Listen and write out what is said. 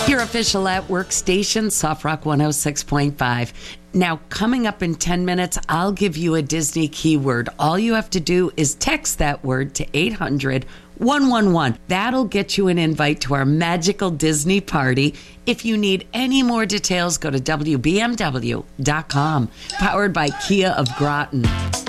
Your official at work station, Soft Rock 106.5. Now, coming up in 10 minutes, I'll give you a Disney keyword. All you have to do is text that word to 800-111. That'll get you an invite to our magical Disney party. If you need any more details, go to WBMW.com. Powered by Kia of Groton.